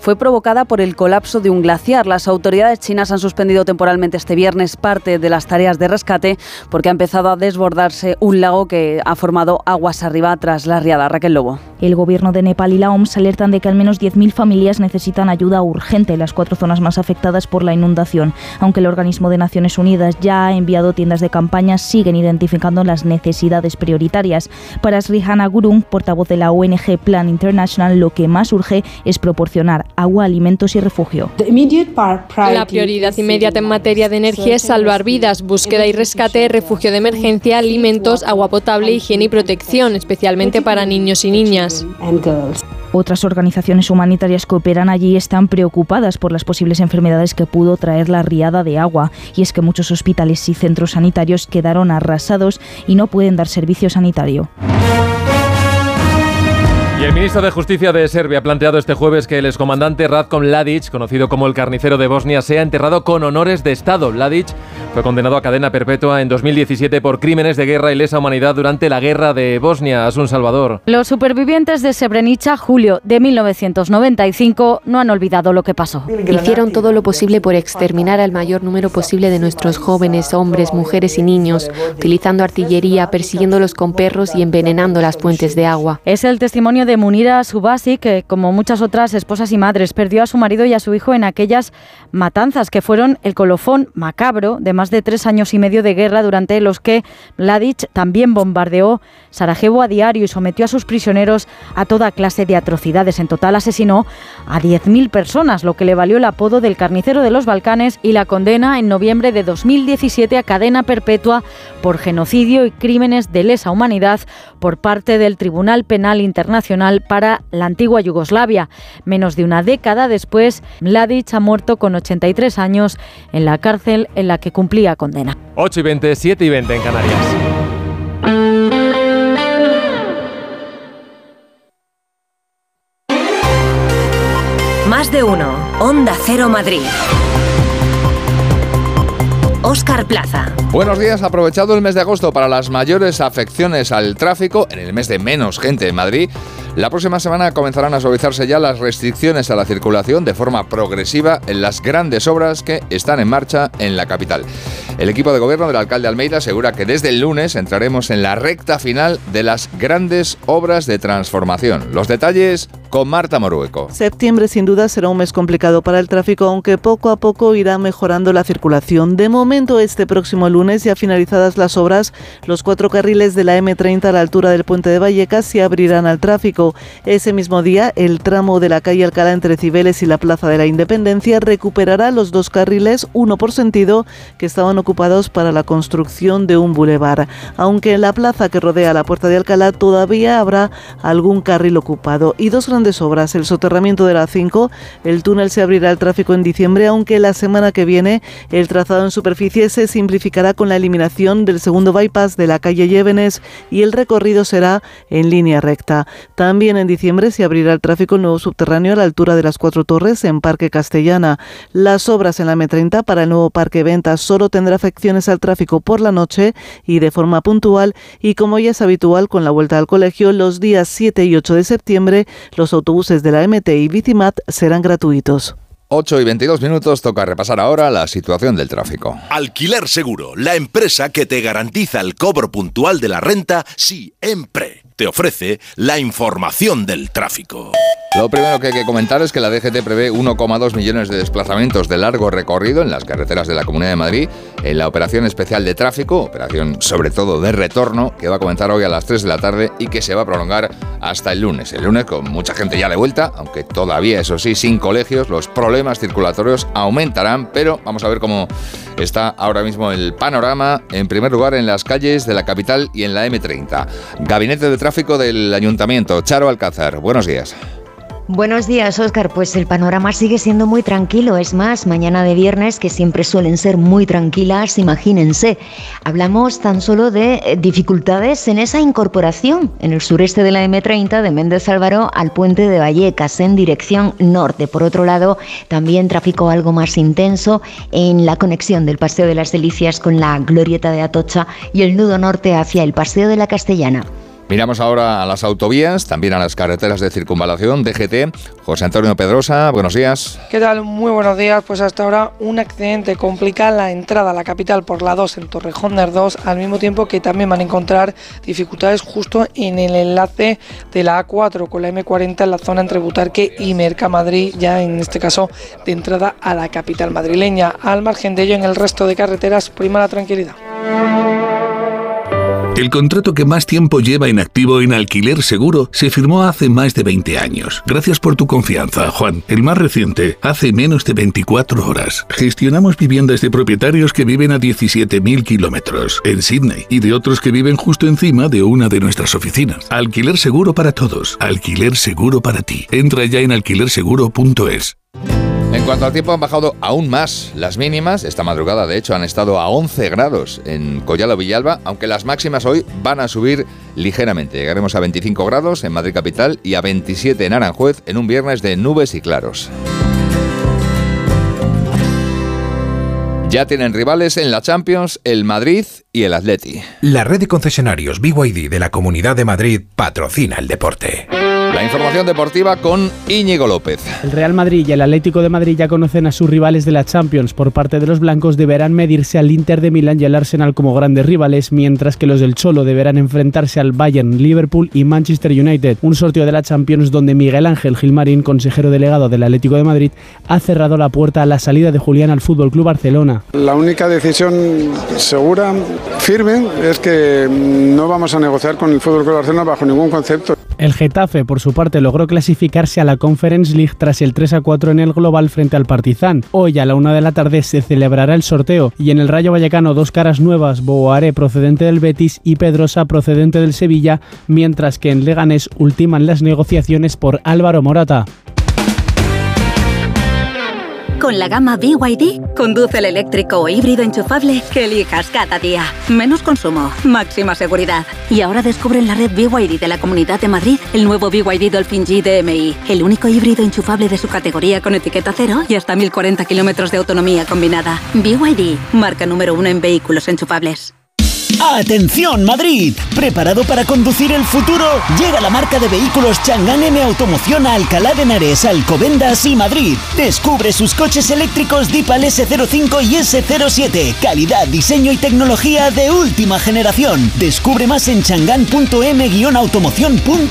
fue provocada por el colapso de un glaciar. Las autoridades chinas han suspendido temporalmente este viernes parte de las tareas de rescate porque ha empezado a desbordarse un lago que ha formado aguas arriba tras la riada. Raquel Lobo. El gobierno de Nepal y la OMS alertan de que al menos 10.000 familias necesitan ayuda urgente en las 4 zonas más afectadas por la inundación. Aunque el organismo de Naciones Unidas ya ha enviado tiendas de campaña, siguen identificando las necesidades prioritarias. Para Srihana Gurung, portavoz de la ONG Plan International, lo que más urge es proporcionar agua, alimentos y refugio. La prioridad inmediata en materia de energía es salvar vidas, búsqueda y rescate, refugio de emergencia, alimentos, agua potable, higiene y protección, especialmente para niños y niñas. Otras organizaciones humanitarias que operan allí están preocupadas por las posibles enfermedades que pudo traer la riada de agua. Y es que muchos hospitales y centros sanitarios quedaron arrasados y no pueden dar servicio sanitario. Y el ministro de Justicia de Serbia ha planteado este jueves que el excomandante Ratko Mladic, conocido como el carnicero de Bosnia, sea enterrado con honores de Estado. Mladic fue condenado a cadena perpetua en 2017 por crímenes de guerra y lesa humanidad durante la guerra de Bosnia. Asun Salvador. Los supervivientes de Srebrenica, julio de 1995, no han olvidado lo que pasó. Hicieron todo lo posible por exterminar al mayor número posible de nuestros jóvenes, hombres, mujeres y niños, utilizando artillería, persiguiéndolos con perros y envenenando las fuentes de agua. Es el testimonio de Munira Subasi, que, como muchas otras esposas y madres, perdió a su marido y a su hijo en aquellas matanzas que fueron el colofón macabro de más de 3 años y medio de guerra, durante los que Mladic también bombardeó Sarajevo a diario y sometió a sus prisioneros a toda clase de atrocidades. En total asesinó a 10.000 personas, lo que le valió el apodo del carnicero de los Balcanes y la condena en noviembre de 2017 a cadena perpetua por genocidio y crímenes de lesa humanidad por parte del Tribunal Penal Internacional para la antigua Yugoslavia. Menos de una década después, Mladic ha muerto con 83 años en la cárcel en la que cumplía condena. 8:20, 7:20 en Canarias. Más de uno. Onda Cero Madrid. Óscar Plaza. Buenos días. Aprovechado el mes de agosto para las mayores afecciones al tráfico, en el mes de menos gente en Madrid, la próxima semana comenzarán a suavizarse ya las restricciones a la circulación de forma progresiva en las grandes obras que están en marcha en la capital. El equipo de gobierno del alcalde Almeida asegura que desde el lunes entraremos en la recta final de las grandes obras de transformación. Los detalles con Marta Morueco. Septiembre sin duda será un mes complicado para el tráfico, aunque poco a poco irá mejorando la circulación. De momento, este próximo lunes, ya finalizadas las obras, los 4 carriles de la M30 a la altura del puente de Vallecas se abrirán al tráfico. Ese mismo día, el tramo de la calle Alcalá entre Cibeles y la Plaza de la Independencia recuperará los 2 carriles, uno por sentido, que estaban ocupados para la construcción de un bulevar. Aunque en la plaza que rodea la Puerta de Alcalá todavía habrá algún carril ocupado. Y 2 grandes obras, el soterramiento de la A5, el túnel se abrirá al tráfico en diciembre, aunque la semana que viene el trazado en superficie se simplificará con la eliminación del segundo bypass de la calle Llévenes y el recorrido será en línea recta. También en diciembre se abrirá el tráfico el nuevo subterráneo a la altura de las 4 Torres en Parque Castellana. Las obras en la M30 para el nuevo Parque Ventas solo tendrá afecciones al tráfico por la noche y de forma puntual, y como ya es habitual con la vuelta al colegio, los días 7 y 8 de septiembre los autobuses de la MT y Bicimat serán gratuitos. 8:22, toca repasar ahora la situación del tráfico. Alquiler Seguro, la empresa que te garantiza el cobro puntual de la renta siempre. Te ofrece la información del tráfico. Lo primero que hay que comentar es que la DGT prevé 1,2 millones de desplazamientos de largo recorrido en las carreteras de la Comunidad de Madrid en la operación especial de tráfico, operación sobre todo de retorno, que va a comenzar hoy a las 3 de la tarde y que se va a prolongar hasta el lunes. El lunes, con mucha gente ya de vuelta, aunque todavía, eso sí, sin colegios, los problemas circulatorios aumentarán, pero vamos a ver cómo está ahora mismo el panorama. En primer lugar, en las calles de la capital y en la M30. Gabinete de Tráfico del Ayuntamiento, Charo Alcázar. Buenos días. Buenos días, Óscar. Pues el panorama sigue siendo muy tranquilo. Es más, mañana de viernes, que siempre suelen ser muy tranquilas, imagínense. Hablamos tan solo de dificultades en esa incorporación en el sureste de la M30 de Méndez Álvaro al puente de Vallecas en dirección norte. Por otro lado, también tráfico algo más intenso en la conexión del Paseo de las Delicias con la Glorieta de Atocha y el nudo norte hacia el Paseo de la Castellana. Miramos ahora a las autovías, también a las carreteras de circunvalación, DGT. José Antonio Pedrosa, buenos días. ¿Qué tal? Muy buenos días. Pues hasta ahora un accidente complica la entrada a la capital por la 2 en Torrejón de Ardoz, al mismo tiempo que también van a encontrar dificultades justo en el enlace de la A4 con la M40 en la zona entre Butarque y Mercamadrid, ya en este caso de entrada a la capital madrileña. Al margen de ello, en el resto de carreteras prima la tranquilidad. El contrato que más tiempo lleva en activo en Alquiler Seguro se firmó hace más de 20 años. Gracias por tu confianza, Juan. El más reciente, hace menos de 24 horas. Gestionamos viviendas de propietarios que viven a 17.000 kilómetros en Sydney y de otros que viven justo encima de una de nuestras oficinas. Alquiler Seguro para todos. Alquiler Seguro para ti. Entra ya en alquilerseguro.es. En cuanto al tiempo, han bajado aún más las mínimas. Esta madrugada, de hecho, han estado a 11 grados en Collado Villalba, aunque las máximas hoy van a subir ligeramente. Llegaremos a 25 grados en Madrid capital y a 27 en Aranjuez en un viernes de nubes y claros. Ya tienen rivales en la Champions el Madrid y el Atleti. La red de concesionarios BYD de la Comunidad de Madrid patrocina el deporte. La información deportiva con Íñigo López. El Real Madrid y el Atlético de Madrid ya conocen a sus rivales de la Champions. Por parte de los blancos deberán medirse al Inter de Milán y al Arsenal como grandes rivales, mientras que los del Cholo deberán enfrentarse al Bayern, Liverpool y Manchester United. Un sorteo de la Champions donde Miguel Ángel Gilmarín, consejero delegado del Atlético de Madrid, ha cerrado la puerta a la salida de Julián al FC Barcelona. La única decisión segura, firme, es que no vamos a negociar con el FC Barcelona bajo ningún concepto. El Getafe, por su parte, logró clasificarse a la Conference League tras el 3-4 en el global frente al Partizan. Hoy a la 1 de la tarde se celebrará el sorteo y en el Rayo Vallecano dos caras nuevas, Boaré procedente del Betis y Pedrosa procedente del Sevilla, mientras que en Leganés ultiman las negociaciones por Álvaro Morata. Con la gama BYD, conduce el eléctrico o híbrido enchufable que elijas cada día. Menos consumo, máxima seguridad. Y ahora descubre en la red BYD de la Comunidad de Madrid el nuevo BYD Dolphin G DMI, el único híbrido enchufable de su categoría con etiqueta cero y hasta 1040 kilómetros de autonomía combinada. BYD, marca número 1 en vehículos enchufables. ¡Atención Madrid! ¿Preparado para conducir el futuro? Llega la marca de vehículos Chang'an M Automoción a Alcalá de Henares, Alcobendas y Madrid. Descubre sus coches eléctricos Deepal S05 y S07. Calidad, diseño y tecnología de última generación. Descubre más en chang'an.m-automoción.es.